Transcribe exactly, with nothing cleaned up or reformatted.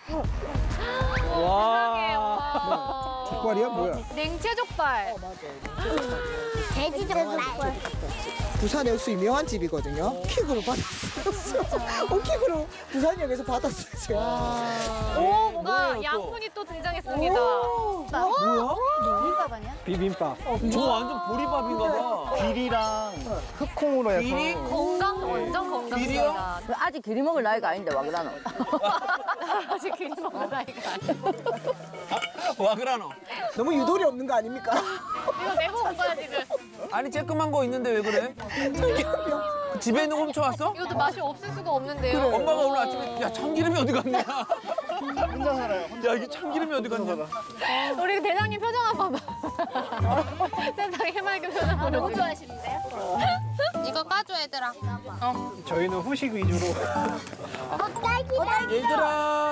와. 족발이야 뭐야? 냉채 족발. 돼지 족발. 부산에서 유명한 집이거든요. 킥으로 받았어요. 어, 킥으로 부산역에서 받았어요. 제가. 오, 뭐가 뭐예요, 또? 양푼이 또 등장했습니다. 뭐야? 비빔밥 아니야? 비빔밥. 저 완전 보리밥인가 봐. 비리랑 흑콩으로 해서. 비리? 건강, 완전 건강입니다. 아직 기리 먹을 나이가 아닌데 와 그러노. 아직 기린 먹는 나이가 아니야. 와 그라노. 너무 유도리 없는 거 아닙니까? 이거 내고 온 거야, 지금. 아니 쬐끔한 거 있는데 왜 그래? 집에 있는 거 훔쳐왔어? 이것도 맛이 없을 수가 없는데요. 엄마가 오늘 아침에 야 참기름이 어디 갔냐? 혼자 살아요. 야 이게 참기름이 어디 갔냐? 우리 대장님 표정 한 봐봐. 세상에 해맑은 표정 한번. 너무 좋아하시는데요? 이거 까줘, 얘들아. 저희는 후식 위주로. 딸기 딸기. 얘들아